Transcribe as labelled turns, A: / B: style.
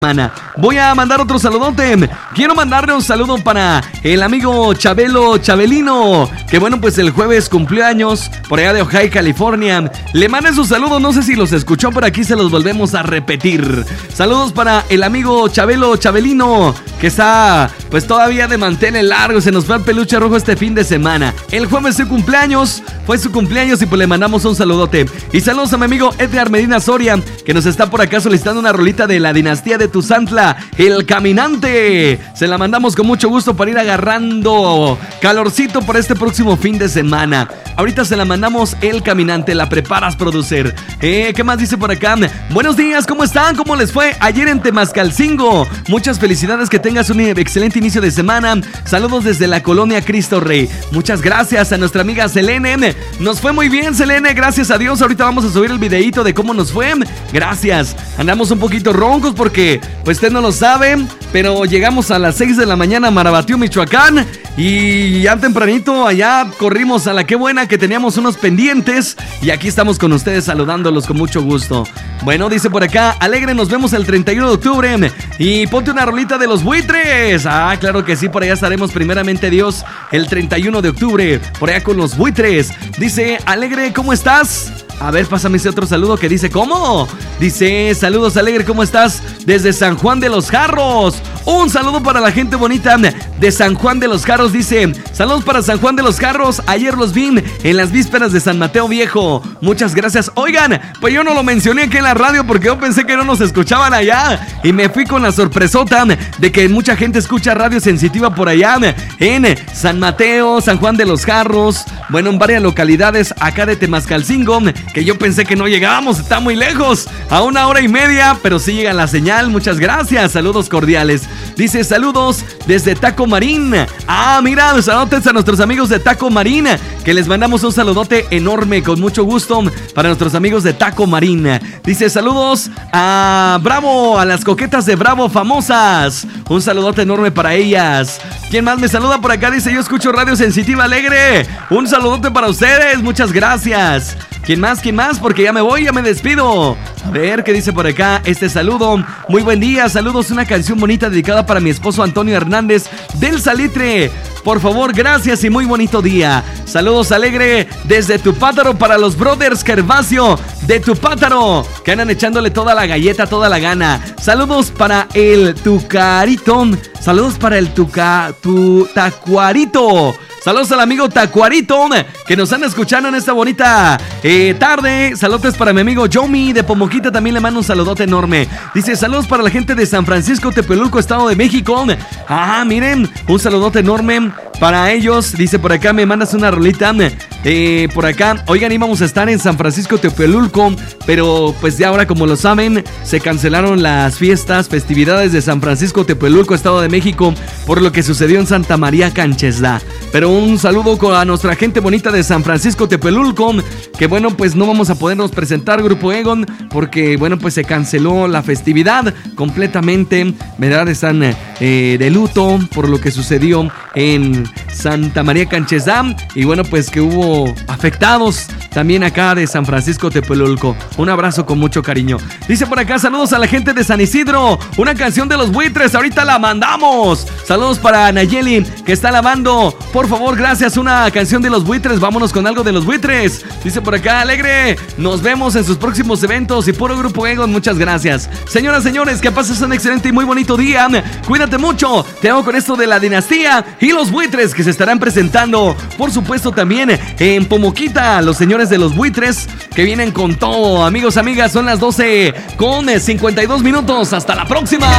A: Voy a mandar otro saludote. Quiero mandarle un saludo para el amigo Chabelino, que bueno, pues el jueves cumplió años por allá de Ojai, California. Le mandé sus saludos, no sé si los escuchó, pero aquí se los volvemos a repetir. Saludos para el amigo Chabelino, que está pues todavía de manteles largos. Se nos fue al peluche rojo este fin de semana. El jueves fue su cumpleaños y pues le mandamos un saludote. Y saludos a mi amigo Edgar Medina Soria, que nos está por acá solicitando una rolita de la dinastía de Tuzantla, El Caminante. Se la mandamos con mucho gusto para ir agarrando calorcito por este próximo fin de semana. Ahorita se la mandamos, El Caminante. La preparas, producer. ¿Qué más dice por acá? Buenos días, ¿cómo están? ¿Cómo les fue ayer en Temascalcingo? Muchas felicidades, que tengas un excelente inicio de semana. Saludos desde la colonia Cristo Rey. Muchas gracias a nuestra amiga Selene. Nos fue muy bien, Selene, gracias a Dios. Ahorita vamos a subir el videíto de cómo nos fue. Gracias. Andamos un poquito roncos porque pues usted no lo sabe, pero llegamos a las 6 de la mañana a Marabatío, Michoacán, y ya tempranito allá corrimos a la Qué Buena, que teníamos unos pendientes, y aquí estamos con ustedes saludándolos con mucho gusto. Bueno, dice por acá, alegre, nos vemos el 31 de octubre y ponte una rolita de Los Buitres. Ah, claro que sí, por allá estaremos primeramente Dios el 31 de octubre, por allá con Los Buitres. Dice, alegre, ¿cómo estás? A ver, pásame ese otro saludo que dice, ¿cómo? Dice, saludos, alegre, ¿cómo estás? Desde San Juan de los Jarros. Un saludo para la gente bonita de San Juan de los Jarros. Dice, saludos para San Juan de los Jarros. Ayer los vi en las vísperas de San Mateo Viejo. Muchas gracias. Oigan, pues yo no lo mencioné aquí en la radio porque yo pensé que no nos escuchaban allá. Y me fui con la sorpresota de que mucha gente escucha Radio Sensitiva por allá en San Mateo, San Juan de los Jarros. Bueno, en varias localidades acá de Temascalcingo, que yo pensé que no llegábamos, está muy lejos, a 1 hora y media, pero sí llega la señal. Muchas gracias, saludos cordiales. Dice, saludos desde Taco Marín. Ah, mira, saludos a nuestros amigos de Taco Marín, que les mandamos un saludote enorme, con mucho gusto, para nuestros amigos de Taco Marín. Dice, saludos a Bravo, a las coquetas de Bravo famosas. Un saludote enorme para ellas. ¿Quién más me saluda por acá? Dice, yo escucho Radio Sensitiva Alegre. Un saludote para ustedes, muchas gracias. ¿Quién más? Porque ya me voy, ya me despido. A ver, ¿qué dice por acá este saludo? Muy buen día, saludos, una canción bonita dedicada para mi esposo Antonio Hernández del Salitre. Por favor, gracias y muy bonito día. Saludos, alegre, desde Tupátaro para los brothers Gervasio de Tupátaro, que andan echándole toda la galleta, toda la gana. Saludos para el Tucarito. Saludos para el Tacuarito. Saludos al amigo Tacuarito, que nos anda escuchando en esta bonita tarde. Saludos para mi amigo Yomi de Pomoquita, también le mando un saludote enorme. Dice, saludos para la gente de San Francisco, Tepelulco, Estado de México. Ah, miren, un saludote enorme para ellos. Dice por acá, me mandas una rolita por acá. Oigan, íbamos a estar en San Francisco, Tepelulco, pero pues ya ahora, como lo saben, se cancelaron las festividades de San Francisco, Tepelulco, Estado de México, por lo que sucedió en Santa María Canchesda. Pero un saludo a nuestra gente bonita de San Francisco, Tepelulco, que bueno, pues no vamos a podernos presentar, Grupo Egon, porque bueno, pues se canceló la festividad completamente, ¿verdad? Están de luto por lo que sucedió en Santa María Canchesda, y bueno, pues que hubo afectados también acá de San Francisco, Tepelulco. Un abrazo con mucho cariño. Dice por acá, saludos a la gente de San Isidro, una canción de Los Buitres, ahorita la mandamos. Saludos para Nayeli, que está lavando. Por favor, gracias, una canción de Los Buitres. Vámonos con algo de Los Buitres. Dice por acá, alegre, nos vemos en sus próximos eventos y puro Grupo Egon, muchas gracias. Señoras, señores, que pases un excelente y muy bonito día. Cuídate mucho. Te hago con esto de la dinastía y Los Buitres, que se estarán presentando, por supuesto, también en Pomoquita, los señores de Los Buitres, que vienen con todo. Amigos, amigas, son las 12:52. Hasta la próxima.